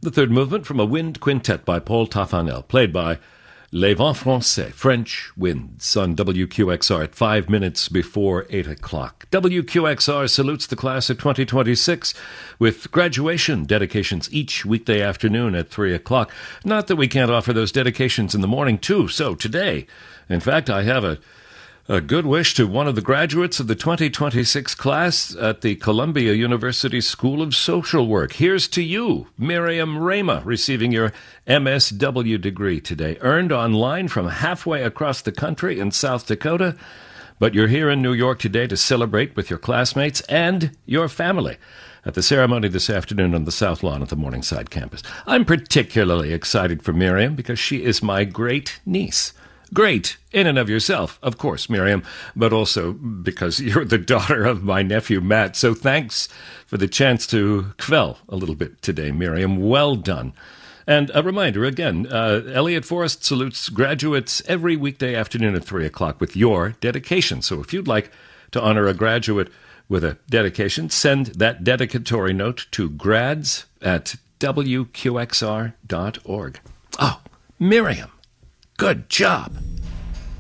The third movement from a wind quintet by Paul Taffanel, played by Les Vents Français, French Winds, on WQXR at 5 minutes before 8 o'clock. WQXR salutes the class of 2026 with graduation dedications each weekday afternoon at 3 o'clock. Not that we can't offer those dedications in the morning, too. So today, in fact, I have a good wish to one of the graduates of the 2026 class at the Columbia University School of Social Work. Here's to you, Miriam Rama, receiving your MSW degree today, earned online from halfway across the country in South Dakota. But you're here in New York today to celebrate with your classmates and your family at the ceremony this afternoon on the South Lawn at the Morningside campus. I'm particularly excited for Miriam because she is my great niece. Great in and of yourself, of course, Miriam, but also because you're the daughter of my nephew, Matt. So thanks for the chance to kvel a little bit today, Miriam. Well done. And a reminder, again, Elliott Forrest salutes graduates every weekday afternoon at 3 o'clock with your dedication. So if you'd like to honor a graduate with a dedication, send that dedicatory note to grads@wqxr.org. Oh, Miriam, good job.